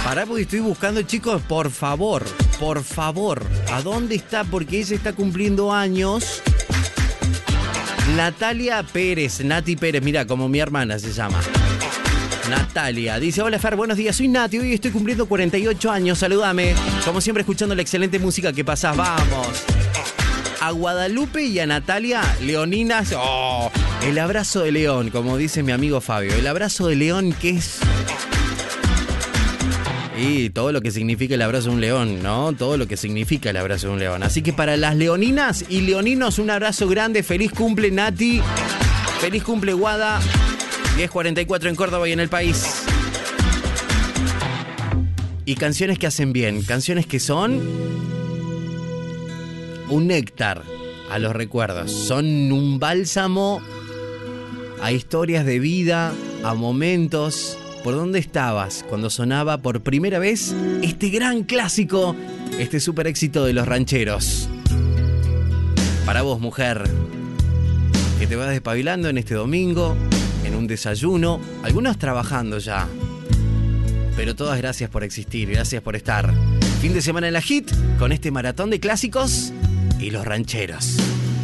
Pará porque estoy buscando, chicos, por favor, ¿a dónde está? Porque ella está cumpliendo años. Natalia Pérez, Nati Pérez, mira, como mi hermana se llama. Natalia, dice, hola Fer, buenos días, soy Nati, hoy estoy cumpliendo 48 años, saludame. Como siempre escuchando la excelente música que pasás, vamos. A Guadalupe y a Natalia, leoninas, oh, el abrazo de león, como dice mi amigo Fabio, el abrazo de león que es... Y todo lo que significa el abrazo de un león, ¿no? Todo lo que significa el abrazo de un león. Así que para las leoninas y leoninos, un abrazo grande. Feliz cumple, Nati. Feliz cumple, Guada. 10:44 en Córdoba y en el país. Y canciones que hacen bien. Canciones que son un néctar a los recuerdos. Son un bálsamo a historias de vida, a momentos... ¿Por dónde estabas cuando sonaba por primera vez este gran clásico, este super éxito de los rancheros? Para vos, mujer, que te vas despabilando en este domingo, en un desayuno, algunos trabajando ya. Pero todas gracias por existir, gracias por estar. Fin de semana en la Hit, con este maratón de clásicos y los rancheros.